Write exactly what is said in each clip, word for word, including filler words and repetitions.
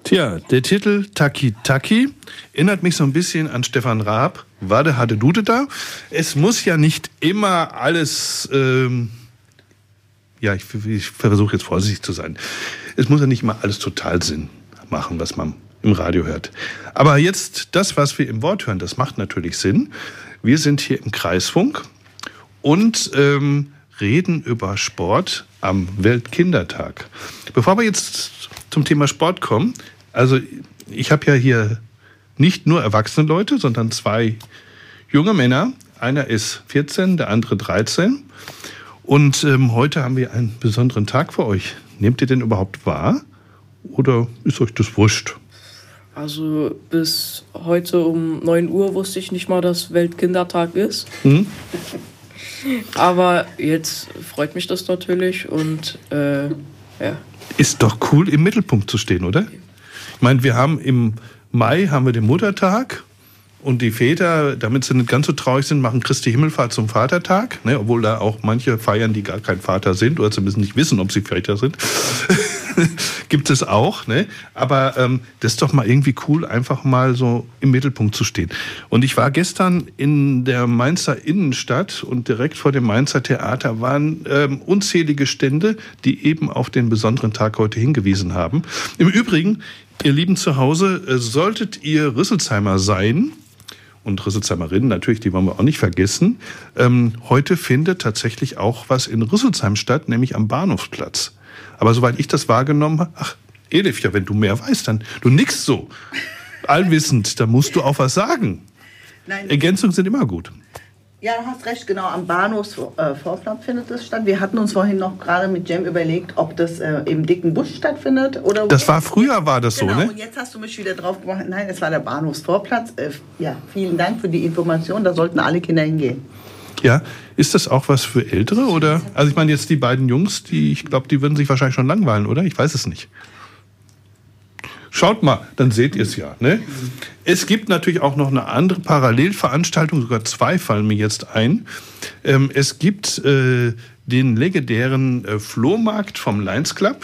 Tja, der Titel Taki Taki erinnert mich so ein bisschen an Stefan Raab. Wade hatte Dude da. Es muss ja nicht immer alles, ähm, ja, ich, ich versuche jetzt vorsichtig zu sein. Es muss ja nicht immer alles total Sinn machen, was man im Radio hört. Aber jetzt das, was wir im Wort hören, das macht natürlich Sinn. Wir sind hier im Kreisfunk und ähm, reden über Sport am Weltkindertag. Bevor wir jetzt zum Thema Sport kommen, also ich habe ja hier nicht nur erwachsene Leute, sondern zwei junge Männer. Einer ist vierzehn, der andere dreizehn. Und ähm, heute haben wir einen besonderen Tag für euch. Nehmt ihr den überhaupt wahr? Oder ist euch das wurscht? Also bis heute um neun Uhr wusste ich nicht mal, dass Weltkindertag ist. Hm? Aber jetzt freut mich das natürlich und äh, ja. Ist doch cool, im Mittelpunkt zu stehen, oder? Ich meine, wir haben im Mai haben wir den Muttertag und die Väter, damit sie nicht ganz so traurig sind, machen Christi Himmelfahrt zum Vatertag, ne, obwohl da auch manche feiern, die gar kein Vater sind oder zumindest nicht wissen, ob sie Väter sind. Gibt es auch, ne? Aber ähm, das ist doch mal irgendwie cool, einfach mal so im Mittelpunkt zu stehen. Und ich war gestern in der Mainzer Innenstadt und direkt vor dem Mainzer Theater waren ähm, unzählige Stände, die eben auf den besonderen Tag heute hingewiesen haben. Im Übrigen, ihr Lieben zu Hause, äh, solltet ihr Rüsselsheimer sein, und Rüsselsheimerin, natürlich, die wollen wir auch nicht vergessen. Ähm, heute findet tatsächlich auch was in Rüsselsheim statt, nämlich am Bahnhofsplatz. Aber soweit ich das wahrgenommen habe, ach, Elif, ja, wenn du mehr weißt, dann, du nix so. Allwissend, da musst du auch was sagen. Nein. Ergänzungen sind immer gut. Ja, du hast recht, genau, am Bahnhofsvorplatz findet das statt. Wir hatten uns vorhin noch gerade mit Jem überlegt, ob das äh, im Dicken Busch stattfindet oder... Das war früher, war das genau, so, ne? Und jetzt hast du mich wieder drauf gemacht. Nein, es war der Bahnhofsvorplatz. Äh, ja, vielen Dank für die Information, da sollten alle Kinder hingehen. Ja, ist das auch was für Ältere, oder? Also ich meine jetzt die beiden Jungs, die, ich glaube, die würden sich wahrscheinlich schon langweilen, oder? Ich weiß es nicht. Schaut mal, dann seht ihr es ja. Ne? Es gibt natürlich auch noch eine andere Parallelveranstaltung, sogar zwei fallen mir jetzt ein. Ähm, es gibt äh, den legendären äh, Flohmarkt vom Lions Club.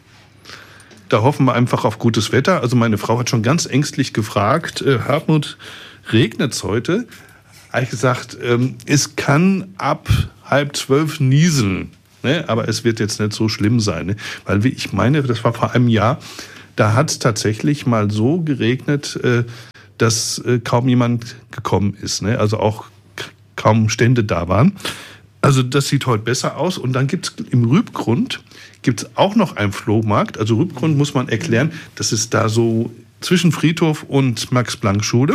Da hoffen wir einfach auf gutes Wetter. Also meine Frau hat schon ganz ängstlich gefragt, äh, Hartmut, regnet es heute? Habe ich gesagt, ähm, es kann ab halb zwölf nieseln. Ne? Aber es wird jetzt nicht so schlimm sein. Ne? Weil wie ich meine, das war vor einem Jahr, da hat es tatsächlich mal so geregnet, äh, dass äh, kaum jemand gekommen ist. Ne? Also auch k- kaum Stände da waren. Also das sieht heute besser aus. Und dann gibt es im Rübgrund gibt's auch noch einen Flohmarkt. Also Rübgrund muss man erklären, das ist da so zwischen Friedhof und Max-Planck-Schule.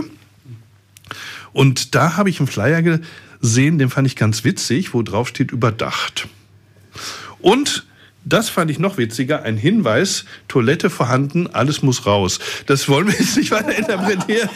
Und da habe ich einen Flyer gesehen, den fand ich ganz witzig, wo drauf steht überdacht. Und das fand ich noch witziger, ein Hinweis, Toilette vorhanden, alles muss raus. Das wollen wir jetzt nicht weiter interpretieren.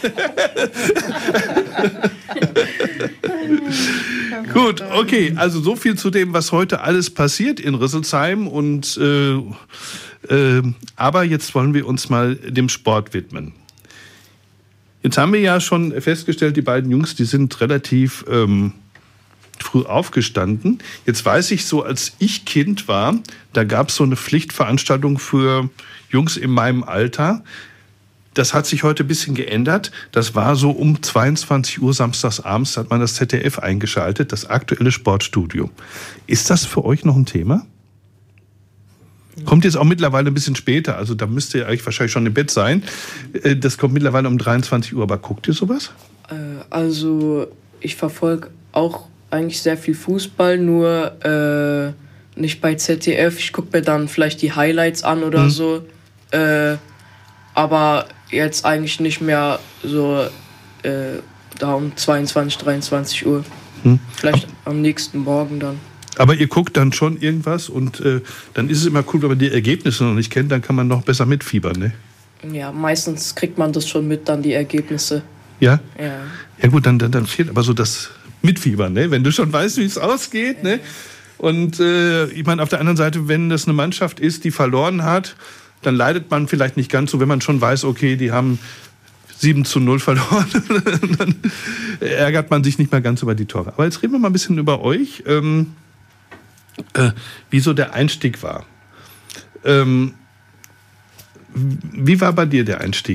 Gut, okay, also so viel zu dem, was heute alles passiert in Rüsselsheim. Und, äh, äh, aber jetzt wollen wir uns mal dem Sport widmen. Jetzt haben wir ja schon festgestellt, die beiden Jungs, die sind relativ... Ähm, früh aufgestanden. Jetzt weiß ich so, als ich Kind war, da gab es so eine Pflichtveranstaltung für Jungs in meinem Alter. Das hat sich heute ein bisschen geändert. Das war so um zweiundzwanzig Uhr samstags abends, hat man das Z D F eingeschaltet, das aktuelle Sportstudio. Ist das für euch noch ein Thema? Kommt jetzt auch mittlerweile ein bisschen später, also da müsst ihr eigentlich wahrscheinlich schon im Bett sein. Das kommt mittlerweile um dreiundzwanzig Uhr, aber guckt ihr sowas? Äh, also ich verfolge auch eigentlich sehr viel Fußball, nur äh, nicht bei Z D F. Ich gucke mir dann vielleicht die Highlights an oder mhm. so. Äh, aber jetzt eigentlich nicht mehr so äh, da um zweiundzwanzig, dreiundzwanzig Uhr. Mhm. Vielleicht am nächsten Morgen dann. Aber ihr guckt dann schon irgendwas und äh, dann ist es immer cool, wenn man die Ergebnisse noch nicht kennt, dann kann man noch besser mitfiebern, ne? Ja, meistens kriegt man das schon mit, dann die Ergebnisse. Ja? Ja. Ja gut, dann, dann, dann fehlt aber so das Mitfiebern, ne? Wenn du schon weißt, wie es ausgeht. Ja. Ne? Und äh, ich meine, auf der anderen Seite, wenn das eine Mannschaft ist, die verloren hat, dann leidet man vielleicht nicht ganz so, wenn man schon weiß, okay, die haben sieben zu null verloren. Dann ärgert man sich nicht mehr ganz über die Tore. Aber jetzt reden wir mal ein bisschen über euch, ähm, äh, wie so der Einstieg war. Ähm, Wie war bei dir der Einstieg?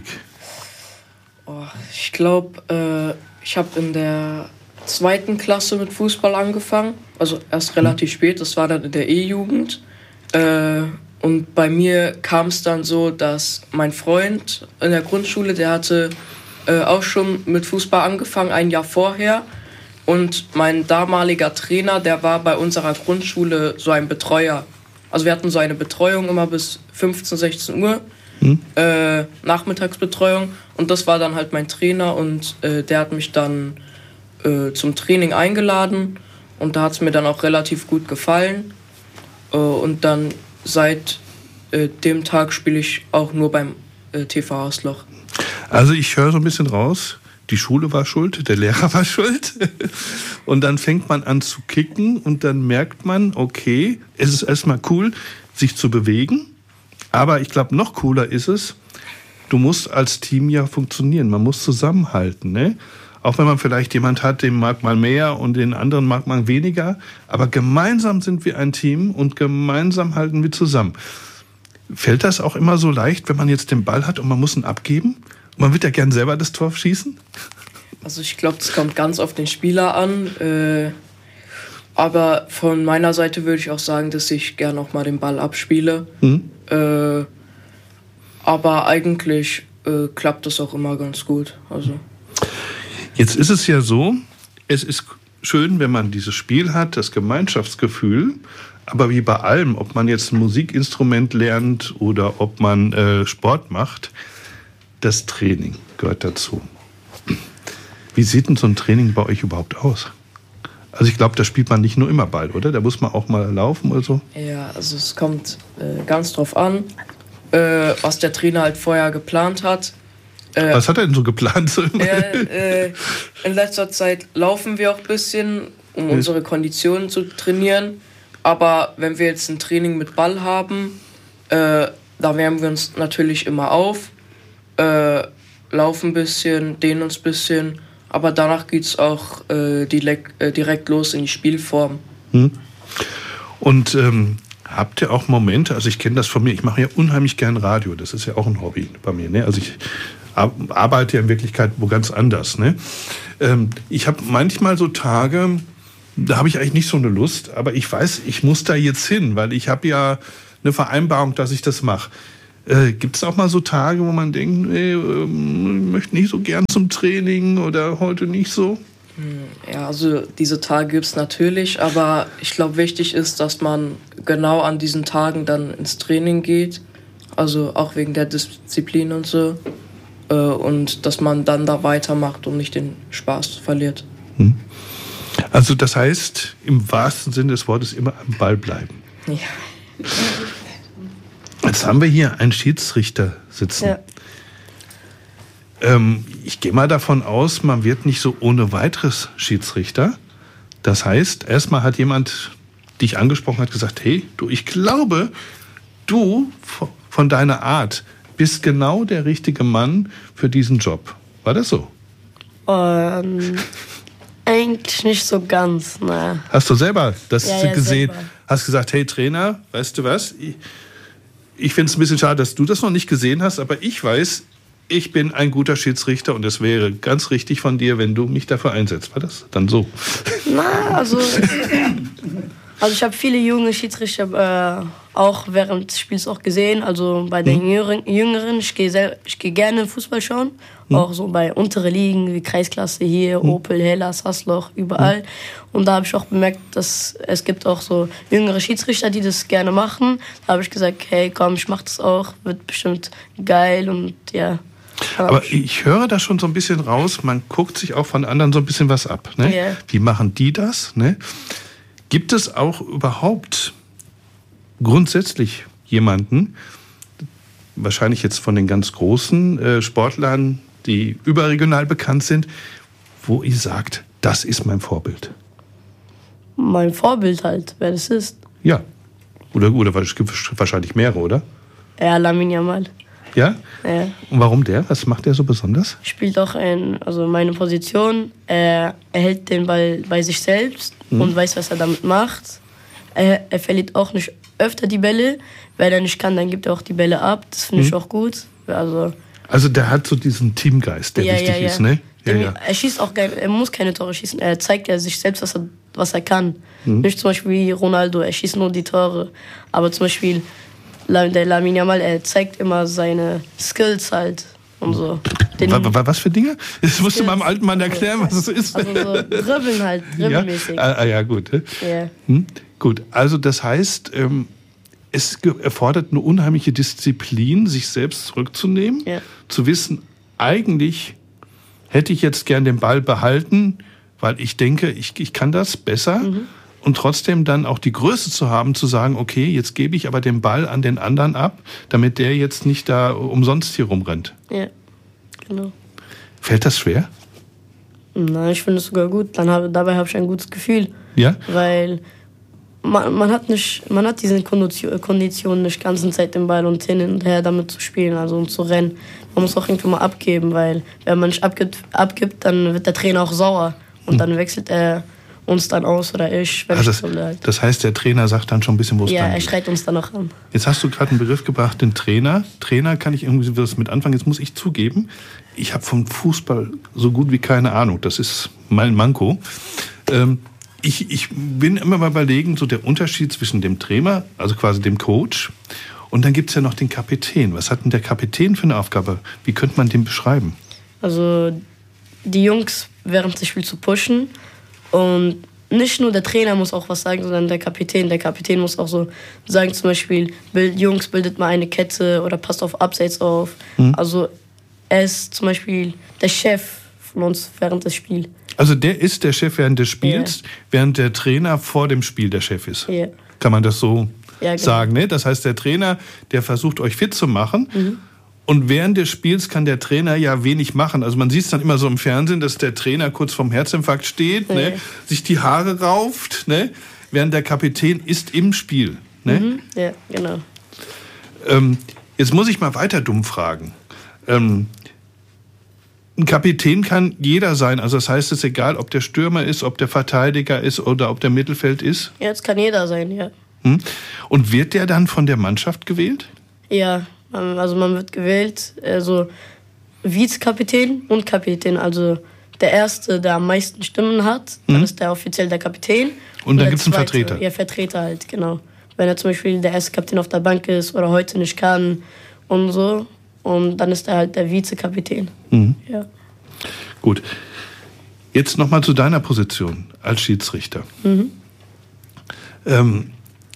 Oh, ich glaube, äh, ich habe in der zweiten Klasse mit Fußball angefangen. Also erst relativ spät, das war dann in der E-Jugend. Äh, und bei mir kam es dann so, dass mein Freund in der Grundschule, der hatte äh, auch schon mit Fußball angefangen, ein Jahr vorher. Und mein damaliger Trainer, der war bei unserer Grundschule so ein Betreuer. Also wir hatten so eine Betreuung immer bis fünfzehn, sechzehn Uhr. Hm. Äh, Nachmittagsbetreuung. Und das war dann halt mein Trainer. Und äh, der hat mich dann äh, zum Training eingeladen. Und da hat es mir dann auch relativ gut gefallen. Äh, und dann seit äh, dem Tag spiele ich auch nur beim äh, T V Hausloch. Also ich höre so ein bisschen raus, die Schule war schuld, der Lehrer war schuld. Und dann fängt man an zu kicken und dann merkt man, okay, es ist erstmal cool, sich zu bewegen. Aber ich glaube, noch cooler ist es, du musst als Team ja funktionieren. Man muss zusammenhalten, ne? Auch wenn man vielleicht jemand hat, den mag man mehr und den anderen mag man weniger. Aber gemeinsam sind wir ein Team und gemeinsam halten wir zusammen. Fällt das auch immer so leicht, wenn man jetzt den Ball hat und man muss ihn abgeben? Man wird ja gern selber das Tor schießen? Also ich glaube, das kommt ganz auf den Spieler an. Äh, aber von meiner Seite würde ich auch sagen, dass ich gern auch mal den Ball abspiele. Mhm. Äh, aber eigentlich äh, klappt das auch immer ganz gut. Also. Jetzt ist es ja so, es ist schön, wenn man dieses Spiel hat, das Gemeinschaftsgefühl. Aber wie bei allem, ob man jetzt ein Musikinstrument lernt oder ob man äh, Sport macht, das Training gehört dazu. Wie sieht denn so ein Training bei euch überhaupt aus? Also ich glaube, da spielt man nicht nur immer Ball, oder? Da muss man auch mal laufen oder so. Ja, also es kommt äh, ganz drauf an, äh, was der Trainer halt vorher geplant hat. Äh, was hat er denn so geplant? äh, äh, in letzter Zeit laufen wir auch ein bisschen, um ja. unsere Konditionen zu trainieren. Aber wenn wir jetzt ein Training mit Ball haben, äh, da wärmen wir uns natürlich immer auf, äh, laufen ein bisschen, dehnen uns ein bisschen. Aber danach geht es auch äh, direkt, äh, direkt los in die Spielform. Hm. Und ähm, habt ihr auch Momente, also ich kenne das von mir, ich mache ja unheimlich gern Radio, das ist ja auch ein Hobby bei mir. Ne? Also ich arbeite ja in Wirklichkeit wo ganz anders. Ne? Ähm, ich habe manchmal so Tage, da habe ich eigentlich nicht so eine Lust, aber ich weiß, ich muss da jetzt hin, weil ich habe ja eine Vereinbarung, dass ich das mache. Äh, gibt es auch mal so Tage, wo man denkt, nee, ähm, ich möchte nicht so gern zum Training oder heute nicht so? Ja, also diese Tage gibt es natürlich, aber ich glaube, wichtig ist, dass man genau an diesen Tagen dann ins Training geht, also auch wegen der Disziplin und so, äh, und dass man dann da weitermacht und nicht den Spaß verliert. Hm. Also das heißt, im wahrsten Sinne des Wortes immer am Ball bleiben. Ja. Jetzt haben wir hier einen Schiedsrichter sitzen. Ja. Ähm, ich gehe mal davon aus, man wird nicht so ohne weiteres Schiedsrichter. Das heißt, erstmal hat jemand dich angesprochen, hat gesagt, hey, du, ich glaube, du von deiner Art bist genau der richtige Mann für diesen Job. War das so? Ähm, eigentlich nicht so ganz, ne. Hast du selber das ja, ja, gesehen? Selber. Hast gesagt, hey Trainer, weißt du was? Ich, ich finde es ein bisschen schade, dass du das noch nicht gesehen hast, aber ich weiß, ich bin ein guter Schiedsrichter und es wäre ganz richtig von dir, wenn du mich dafür einsetzt. War das dann so? Na, also, also ich habe viele junge Schiedsrichter äh, auch während des Spiels auch gesehen. Also bei den hm. Jüngeren, Jüngeren, ich gehe ich geh gerne Fußball schauen. Hm. Auch so bei unteren Ligen wie Kreisklasse hier, hm. Opel, Hellas, Haßloch, überall. Hm. Und da habe ich auch bemerkt, dass es gibt auch so jüngere Schiedsrichter, die das gerne machen. Da habe ich gesagt, hey, komm, ich mach das auch, wird bestimmt geil und ja. Aber ich höre da schon so ein bisschen raus, man guckt sich auch von anderen so ein bisschen was ab. Ne? Yeah. Wie machen die das? Ne? Gibt es auch überhaupt grundsätzlich jemanden, wahrscheinlich jetzt von den ganz großen äh, Sportlern, die überregional bekannt sind, wo ihr sagt, das ist mein Vorbild? Mein Vorbild halt, wer das ist. Ja, oder, oder es gibt wahrscheinlich mehrere, oder? Ja, Lamine Yamal. Ja? Ja. Und warum der? Was macht der so besonders? Spielt auch in, also meine Position. Er, er hält den Ball bei sich selbst mhm. und weiß, was er damit macht. er, er verliert auch nicht öfter die Bälle. Wenn er nicht kann, dann gibt er auch die Bälle ab. Das finde ich Mhm. auch gut. Also, Also der hat so diesen Teamgeist, der Ja, wichtig ja, ja. ist, ne? Ja, er, ja. er schießt auch gar, er muss keine Tore schießen. Er zeigt ja sich selbst, was er, was er kann. Mhm. Nicht zum Beispiel wie Ronaldo, er schießt nur die Tore. Aber zum Beispiel La- der Lamine Yamal, er zeigt immer seine Skills halt und so. Den, Wa- wa- Was für Dinge? Das musst du Skills. meinem alten Mann erklären, was es ist. Also so dribbeln halt, ja? dribbelmäßig. Ah, ah, ja, gut. ne? Ja. Hm? Gut, also das heißt, ähm, es ge- erfordert eine unheimliche Disziplin, sich selbst zurückzunehmen, Ja. zu wissen, eigentlich hätte ich jetzt gern den Ball behalten, weil ich denke, ich, ich kann das besser. Mhm. Und trotzdem dann auch die Größe zu haben, zu sagen, okay, jetzt gebe ich aber den Ball an den anderen ab, damit der jetzt nicht da umsonst hier rumrennt. Ja, genau. Fällt das schwer? Nein, ich finde es sogar gut. Dann hab, dabei habe ich ein gutes Gefühl. Ja? Weil man, man hat nicht, man hat diese Kondition, Kondition nicht die ganze Zeit den Ball und hin und her damit zu spielen, also um zu rennen. Man muss auch irgendwann mal abgeben, weil wenn man nicht abgibt, abgibt, dann wird der Trainer auch sauer und Hm. dann wechselt er uns dann aus oder ich, wenn Also ich das, so bleibe. das heißt, der Trainer sagt dann schon ein bisschen, wo es Ja, lang er geht. schreit uns dann auch an. Jetzt hast du gerade einen Begriff gebracht, den Trainer. Trainer kann ich irgendwie was mit anfangen. Jetzt muss ich zugeben, ich habe vom Fußball so gut wie keine Ahnung. Das ist mein Manko. Ähm, ich, ich bin immer mal überlegen, so der Unterschied zwischen dem Trainer, also quasi dem Coach, und dann gibt es ja noch den Kapitän. Was hat denn der Kapitän für eine Aufgabe? Wie könnte man den beschreiben? Also die Jungs während des Spiels zu pushen und nicht nur der Trainer muss auch was sagen, sondern der Kapitän. Der Kapitän muss auch so sagen, zum Beispiel, bild, Jungs, bildet mal eine Kette oder passt auf Abseits auf. Mhm. Also er ist zum Beispiel der Chef von uns während des Spiels. Also der ist der Chef während des Spiels, Ja. während der Trainer vor dem Spiel der Chef ist. Ja. Kann man das so Ja, genau. sagen, ne? Das heißt, der Trainer, der versucht, euch fit zu machen. Mhm. Und während des Spiels kann der Trainer ja wenig machen. Also man sieht es dann immer so im Fernsehen, dass der Trainer kurz vorm Herzinfarkt steht, Ja. ne? Sich die Haare rauft, ne? Während der Kapitän ist im Spiel. Ne? Mhm. Ja, genau. Ähm, jetzt muss ich mal weiter dumm fragen. Ähm, ein Kapitän kann jeder sein. Also das heißt, es ist egal, ob der Stürmer ist, ob der Verteidiger ist oder ob der Mittelfeld ist. Ja, das kann jeder sein, ja. Hm? Und wird der dann von der Mannschaft gewählt? Ja, ähm, also man wird gewählt, also Vizekapitän und Kapitän. Also der Erste, der am meisten Stimmen hat, dann Mhm. ist der offiziell der Kapitän. Und dann der gibt's einen Zweite- Vertreter. Ja, Vertreter halt, genau. Wenn er zum Beispiel der erste Kapitän auf der Bank ist oder heute nicht kann und so. Und dann ist er halt der Vizekapitän. Mhm. Ja. Gut. Jetzt nochmal zu deiner Position als Schiedsrichter. Mhm. Ähm,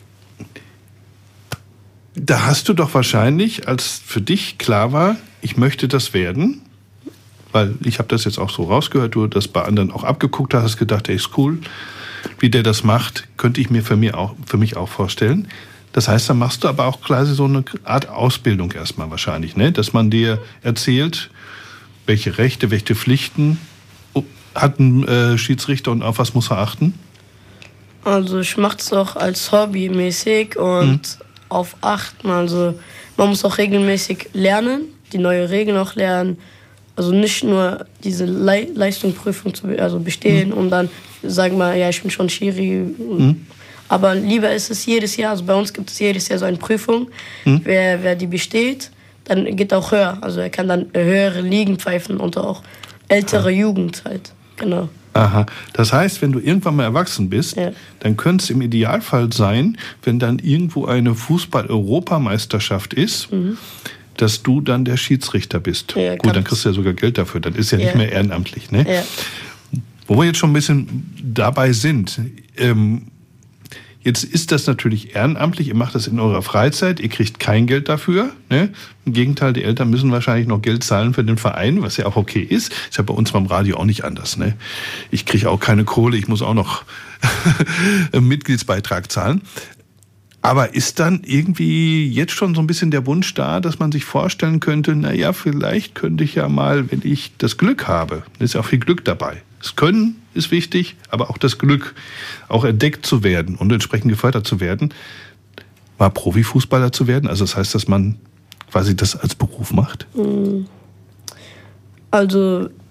da hast du doch wahrscheinlich, als für dich klar war, ich möchte das werden, weil ich habe das jetzt auch so rausgehört, du das bei anderen auch abgeguckt hast, hast gedacht, ey, ist cool, wie der das macht, könnte ich mir für, mir auch, für mich auch vorstellen. Das heißt, dann machst du aber auch quasi so eine Art Ausbildung erstmal wahrscheinlich, ne? Dass man dir erzählt, welche Rechte, welche Pflichten hat ein äh, Schiedsrichter und auf was muss er achten? Also ich mache es auch als Hobby mäßig und Mhm. auf achten. Also man muss auch regelmäßig lernen, die neue Regeln auch lernen. Also nicht nur diese Le Leistungsprüfung zu be also bestehen Mhm. und dann sagen wir, ja, ich bin schon Schiri. Mhm. Aber lieber ist es jedes Jahr, also bei uns gibt es jedes Jahr so eine Prüfung. Mhm. Wer, wer die besteht, dann geht auch höher. Also er kann dann höhere Ligen pfeifen und auch ältere Jugend halt. Genau. Aha. Das heißt, wenn du irgendwann mal erwachsen bist, Ja. dann könnte es im Idealfall sein, wenn dann irgendwo eine Fußball-Europameisterschaft ist, Mhm. dass du dann der Schiedsrichter bist. Ja, Gut, dann kann- kriegst du ja sogar Geld dafür. Das ist ja, Ja. nicht mehr ehrenamtlich. Ne? Ja. Wo wir jetzt schon ein bisschen dabei sind, ähm, jetzt ist das natürlich ehrenamtlich, ihr macht das in eurer Freizeit, ihr kriegt kein Geld dafür. Ne? Im Gegenteil, die Eltern müssen wahrscheinlich noch Geld zahlen für den Verein, was ja auch okay ist. Ist ja bei uns beim Radio auch nicht anders. Ne? Ich kriege auch keine Kohle, ich muss auch noch einen Mitgliedsbeitrag zahlen. Aber ist dann irgendwie jetzt schon so ein bisschen der Wunsch da, dass man sich vorstellen könnte, na ja, vielleicht könnte ich ja mal, wenn ich das Glück habe, da ist ja auch viel Glück dabei. Das Können ist wichtig, aber auch das Glück, auch entdeckt zu werden und entsprechend gefördert zu werden, mal Profifußballer zu werden. Also das heißt, dass man quasi das als Beruf macht. Also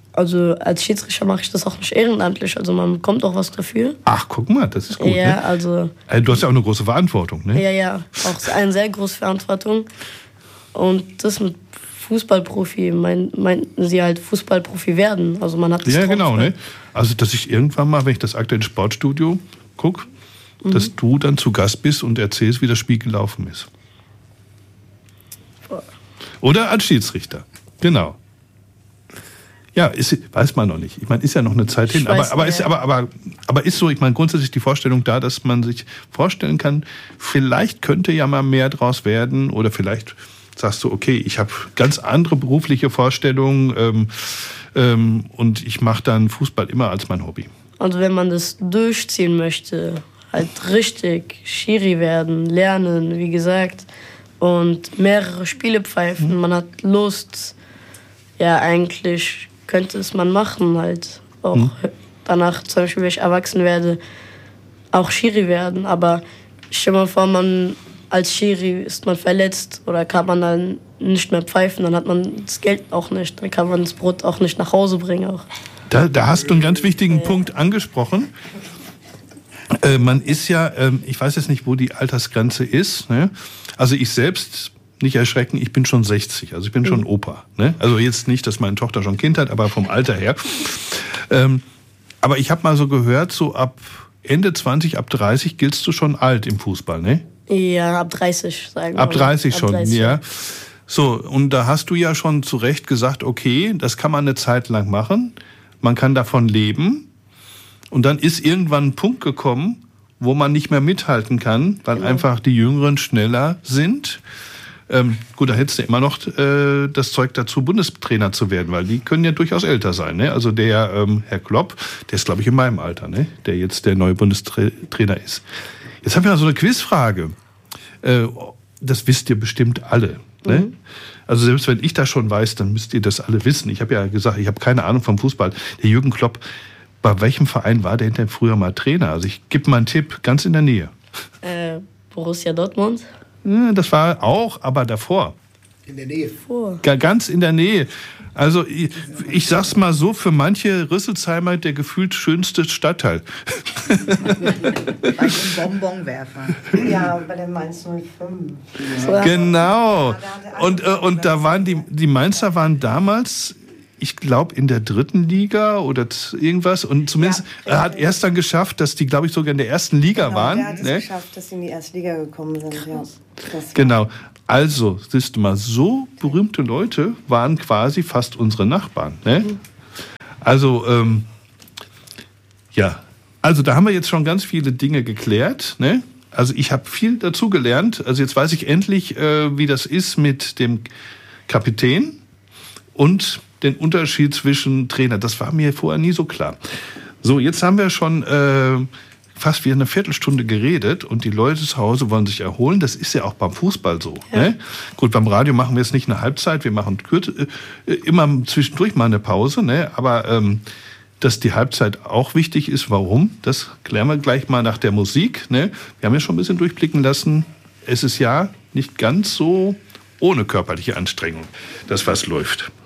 Also als Schiedsrichter mache ich das auch nicht ehrenamtlich, also man bekommt auch was dafür. Ach, guck mal, das ist gut. Ja, ne? also... Also, du hast ja auch eine große Verantwortung, ne? Ja, ja, auch eine sehr große Verantwortung. Und das mit Fußballprofi, mein, meinten sie halt Fußballprofi werden. Also man hat das Ja, drauf, genau, ne? Also, dass ich irgendwann mal, wenn ich das aktuelle Sportstudio gucke, mhm. dass du dann zu Gast bist und erzählst, wie das Spiel gelaufen ist. Oder als Schiedsrichter, genau. Ja, ist, weiß man noch nicht. Ich meine, ist ja noch eine Zeit hin. Aber, aber, ist, aber, aber, aber ist so, ich meine, grundsätzlich die Vorstellung da, dass man sich vorstellen kann, vielleicht könnte ja mal mehr draus werden. Oder vielleicht sagst du, okay, ich habe ganz andere berufliche Vorstellungen ähm, ähm, und ich mache dann Fußball immer als mein Hobby. Also wenn man das durchziehen möchte, halt richtig Schiri werden, lernen, wie gesagt, und mehrere Spiele pfeifen, mhm. man hat Lust, ja, eigentlich könnte es man machen, halt auch mhm. danach, zum Beispiel, wenn ich erwachsen werde, auch Schiri werden. Aber stell dir mal vor, man als Schiri ist man verletzt oder kann man dann nicht mehr pfeifen, dann hat man das Geld auch nicht, dann kann man das Brot auch nicht nach Hause bringen. Auch. Da, da hast du einen ganz wichtigen ja. Punkt angesprochen. Äh, man ist ja, ähm, ich weiß jetzt nicht, wo die Altersgrenze ist, ne? Also ich selbst... Nicht erschrecken, ich bin schon sechzig, also ich bin schon Opa. Ne? Also jetzt nicht, dass meine Tochter schon Kind hat, aber vom Alter her. Ähm, aber ich habe mal so gehört, so ab Ende zwanzig, ab dreißig giltst du schon alt im Fußball, ne? Ja, ab dreißig, sagen wir. Ab dreißig ab schon, dreißig. Ja. So, und da hast du ja schon zu Recht gesagt, okay, das kann man eine Zeit lang machen, man kann davon leben. Und dann ist irgendwann ein Punkt gekommen, wo man nicht mehr mithalten kann, weil genau. einfach die Jüngeren schneller sind. Ähm, gut, da hättest du immer noch äh, das Zeug dazu, Bundestrainer zu werden, weil die können ja durchaus älter sein. Ne? Also der ähm, Herr Klopp, der ist, glaube ich, in meinem Alter, ne? Der jetzt der neue Bundestrainer ist. Jetzt haben wir noch so eine Quizfrage. Äh, das wisst ihr bestimmt alle. Ne? Mhm. Also selbst wenn ich das schon weiß, dann müsst ihr das alle wissen. Ich habe ja gesagt, ich habe keine Ahnung vom Fußball. Der Jürgen Klopp, bei welchem Verein war der denn früher mal Trainer? Also ich gebe mal einen Tipp, ganz in der Nähe. Äh, Borussia Dortmund. Das war auch, aber davor. In der Nähe. Vor. Ganz in der Nähe. Also ich, ich sag's mal so, für manche Rüsselsheimer der gefühlt schönste Stadtteil. Bei den Bonbonwerfer. Ja, bei der Mainz null fünf. Ja. Genau. Und, äh, und da waren die, die Mainzer waren damals, ich glaube, in der dritten Liga oder irgendwas. Und zumindest ja, er hat erst dann geschafft, dass die, glaube ich, sogar in der ersten Liga genau, waren. Der hat es ne? geschafft, dass sie in die erste Liga gekommen sind. Ja. Genau. Also, siehst du mal, so berühmte Leute waren quasi fast unsere Nachbarn. Ne? Mhm. Also, ähm, ja. Also, da haben wir jetzt schon ganz viele Dinge geklärt. Ne? Also, ich habe viel dazu gelernt. Also, jetzt weiß ich endlich, äh, wie das ist mit dem Kapitän und den Unterschied zwischen Trainer. Das war mir vorher nie so klar. So, jetzt haben wir schon äh, fast wie eine Viertelstunde geredet und die Leute zu Hause wollen sich erholen. Das ist ja auch beim Fußball so. Ja. Ne? Gut, beim Radio machen wir jetzt nicht eine Halbzeit, wir machen kürz, äh, immer zwischendurch mal eine Pause. Ne? Aber ähm, dass die Halbzeit auch wichtig ist, warum, das klären wir gleich mal nach der Musik. Ne? Wir haben ja schon ein bisschen durchblicken lassen, es ist ja nicht ganz so ohne körperliche Anstrengung, das was läuft.